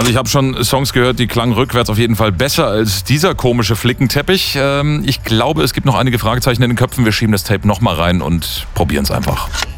Also ich habe schon Songs gehört, die klangen rückwärts auf jeden Fall besser als dieser komische Flickenteppich. Ich glaube, es gibt noch einige Fragezeichen in den Köpfen. Wir schieben das Tape nochmal rein und probieren es einfach.